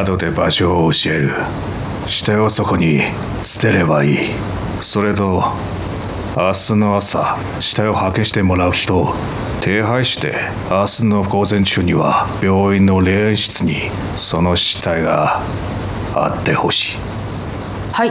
後で場所を教える。死体をそこに捨てればいい。それと明日の朝死体を派遣してもらう人を手配して、明日の午前中には病院の霊園室にその死体があってほしい。 はい。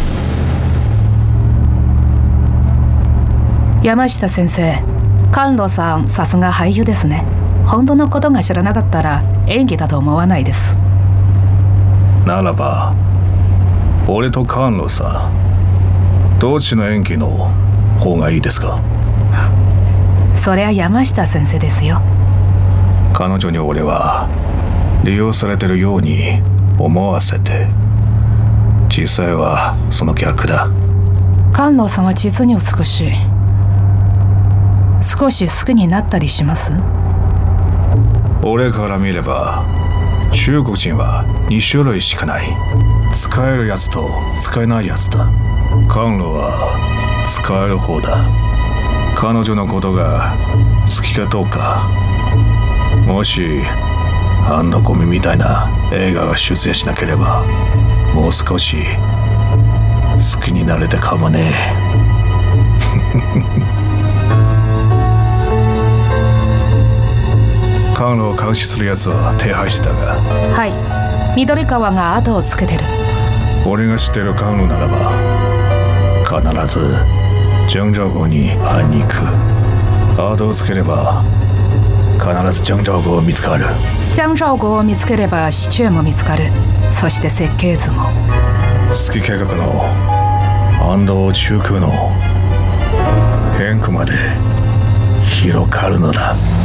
山下先生、甘露さんさすが俳優ですね。本当のことが知らなかったら演技だと思わないです。 ならば俺と甘露さん、どっちの演技の方がいいですか？ そりゃ山下先生ですよ。 彼女に俺は利用されてるように思わせて、実際はその逆だ。 甘露さんは実に美しい。少し好きになったりします？ 俺から見れば中国人は2種類しかない。使えるやつと使えないやつだ。甘露は使える方だ。彼女のことが好きかどうか、もしあんなゴミみたいな映画が出演しなければ、もう少し好きになれてかもね。甘露を監視するやつは手配したが。 はい、緑川が後をつけてる。 俺が知ってる甘露ならば必ず鄭兆剛に会いに行く。後をつければ必ず鄭兆剛を見つかる。 鄭兆剛を見つければシチュエも見つかる。そして設計図も。 月計画の安藤中空の変化まで広がるのだ。